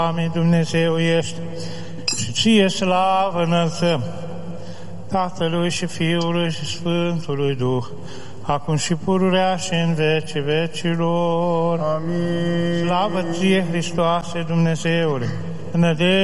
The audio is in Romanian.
Doamne Dumnezeu ești, și Ție slavă înălțăm, Tatălui și Fiului și Sfântului Duh, acum și pururea și în vecii vecilor. Amin. Slavă Ție, Hristoase Dumnezeule,